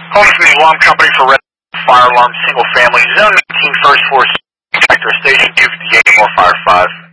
Calling from the alarm company for Red Fire Alarm Single Family Zone 19 First Floor Sector Station 258 or Fire 5.